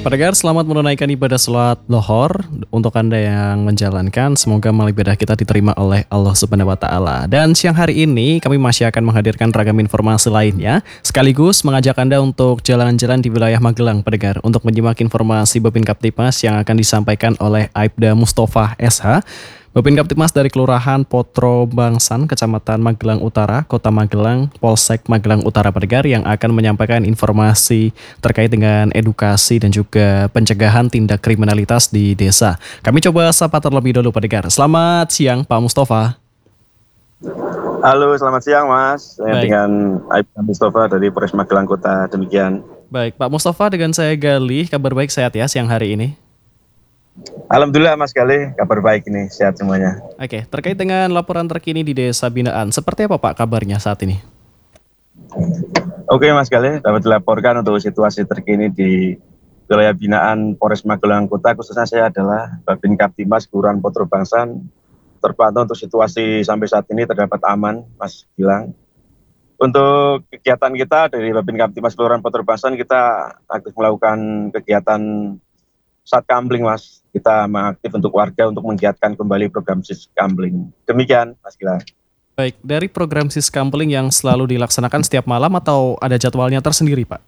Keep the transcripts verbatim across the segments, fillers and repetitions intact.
pendengar, selamat menunaikan ibadah sholat lohor. Untuk Anda yang menjalankan, semoga amal ibadah kita diterima oleh Allah Subhanahu wa Ta'ala. Dan siang hari ini kami masih akan menghadirkan ragam informasi lainnya, sekaligus mengajak Anda untuk jalan-jalan di wilayah Magelang, pendengar, untuk menyimak informasi Babin Kaptipmas yang akan disampaikan oleh Aibda Mustafa S H, Babin Kaptipmas dari Kelurahan Potro Bangsan, Kecamatan Magelang Utara, Kota Magelang, Polsek Magelang Utara, pendengar, yang akan menyampaikan informasi terkait dengan edukasi dan juga pencegahan tindak kriminalitas di desa. Kami coba sapa terlebih dahulu, pendengar. Selamat siang, Pak Mustafa. Halo, selamat siang, Mas. Saya Baik. dengan Aibda Mustafa dari Polres Magelang Kota. Demikian. Baik, Pak Mustafa, dengan saya Galih. Kabar baik, sehat ya siang hari ini? Alhamdulillah, Mas Galih, kabar baik ini, sehat semuanya. Oke, terkait dengan laporan terkini di Desa Binaan, seperti apa Pak kabarnya saat ini? Oke, Mas Galih, dapat dilaporkan untuk situasi terkini di wilayah binaan Polres Magelang Kota, khususnya saya adalah Babin Kaptipmas Kelurahan Potro Bangsan. Terpantau untuk situasi sampai saat ini terdapat aman, Mas Gilang. Untuk kegiatan kita dari Babin Kaptipmas Kelurahan Potro Bangsan, kita aktif melakukan kegiatan Satkamling, Mas. Kita mengaktif untuk warga untuk menggiatkan kembali program Siskamling. Demikian, Mas Gilang. Baik, dari program Siskamling yang selalu dilaksanakan setiap malam atau ada jadwalnya tersendiri, Pak?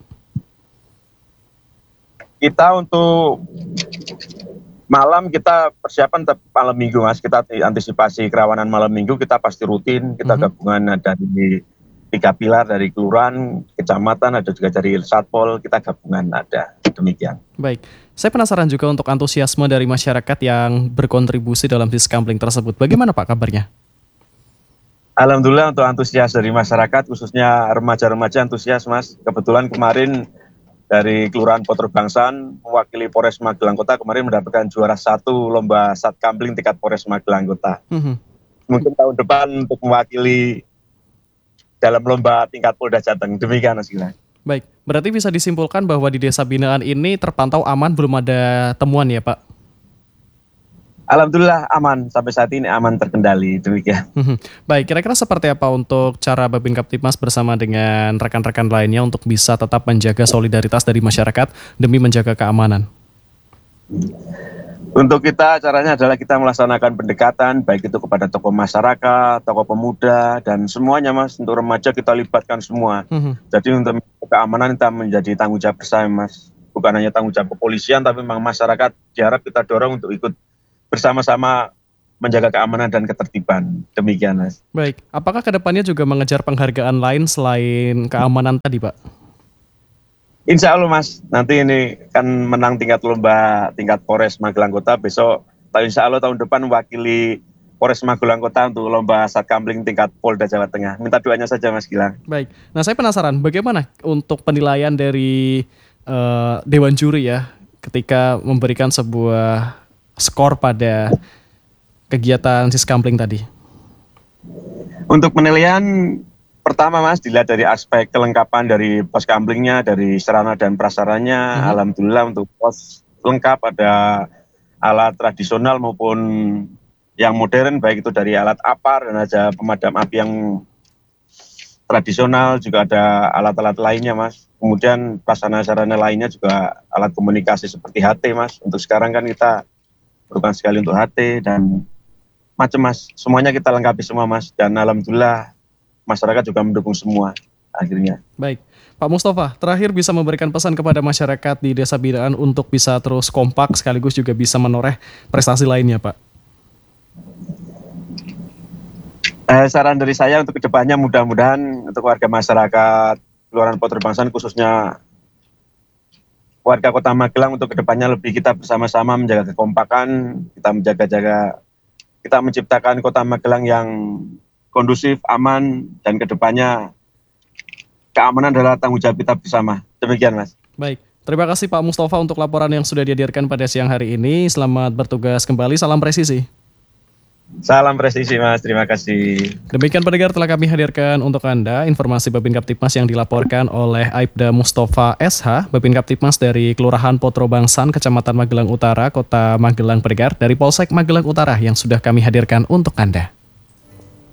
Kita untuk malam kita persiapan tetap malam minggu, Mas. Kita antisipasi kerawanan malam minggu, kita pasti rutin. Kita Mhm. gabungan ada di tiga pilar dari kelurahan, kecamatan, ada juga dari Satpol, kita gabungan ada. Demikian. Baik, saya penasaran juga untuk antusiasme dari masyarakat yang berkontribusi dalam Siskamling tersebut. Bagaimana Pak kabarnya? Alhamdulillah untuk antusias dari masyarakat, khususnya remaja-remaja antusias, Mas. Kebetulan kemarin dari Kelurahan Potro Bangsan, mewakili Polres Magelang Kota, kemarin mendapatkan juara satu lomba Satkamling tingkat Polres Magelang Kota. Mhm. Mungkin tahun depan untuk mewakili dalam lomba tingkat Polda Jateng. Demikian, Mas Gilang. Baik, berarti bisa disimpulkan bahwa di Desa Binaan ini terpantau aman, belum ada temuan ya Pak? Alhamdulillah aman, sampai saat ini aman, terkendali. Demikian. Mhm. Baik, kira-kira seperti apa untuk cara Babin Kaptipmas bersama dengan rekan-rekan lainnya untuk bisa tetap menjaga solidaritas dari masyarakat demi menjaga keamanan? Untuk kita caranya adalah kita melaksanakan pendekatan, baik itu kepada tokoh masyarakat, tokoh pemuda, dan semuanya, Mas. Untuk remaja kita libatkan semua. Mhm. Jadi untuk keamanan kita menjadi tanggung jawab bersama, Mas. Bukan hanya tanggung jawab kepolisian, tapi memang masyarakat diharap kita dorong untuk ikut bersama-sama menjaga keamanan dan ketertiban. Demikian, Mas. Baik, apakah kedepannya juga mengejar penghargaan lain selain keamanan tadi, Pak? Insya Allah, Mas, nanti ini kan menang tingkat lomba tingkat Polres Magelang Kota, besok insya Allah tahun depan mewakili Polres Magelang Kota untuk lomba Satkamling tingkat Polda Jawa Tengah. Minta doanya saja, Mas Gilang. Baik, nah saya penasaran bagaimana untuk penilaian dari eh, Dewan Juri ya ketika memberikan sebuah skor pada kegiatan Siskamling tadi? Untuk penilaian, pertama, Mas, dilihat dari aspek kelengkapan dari pos kamplingnya, dari sarana dan prasaranya. Mhm. Alhamdulillah untuk pos lengkap, ada alat tradisional maupun yang modern, baik itu dari alat apar dan ada pemadam api yang tradisional, juga ada alat-alat lainnya, Mas. Kemudian prasarana-sarana lainnya juga alat komunikasi seperti H T, Mas. Untuk sekarang kan kita perlukan sekali untuk H T dan macam, Mas. Semuanya kita lengkapi semua, Mas. Dan alhamdulillah masyarakat juga mendukung semua akhirnya. Baik, Pak Mustafa, terakhir bisa memberikan pesan kepada masyarakat di Desa Binaan untuk bisa terus kompak sekaligus juga bisa menoreh prestasi lainnya, Pak. Eh, saran dari saya untuk kedepannya mudah-mudahan untuk warga masyarakat Kelurahan Potro Bangsan, khususnya warga Kota Magelang, untuk kedepannya lebih kita bersama-sama menjaga kekompakan, kita menjaga-jaga, kita menciptakan Kota Magelang yang kondusif, aman, dan kedepannya keamanan adalah tanggung jawab kita bersama. Demikian, Mas. Baik, terima kasih Pak Mustafa untuk laporan yang sudah dihadirkan pada siang hari ini. Selamat bertugas kembali, salam presisi. Salam presisi, Mas. Terima kasih. Demikian pendengar, telah kami hadirkan untuk Anda informasi Babin Kaptipmas yang dilaporkan oleh Aibda Mustafa S H, Babin Kaptipmas dari Kelurahan Potro Bangsan, Kecamatan Magelang Utara, Kota Magelang, pendengar, dari Polsek Magelang Utara yang sudah kami hadirkan untuk Anda.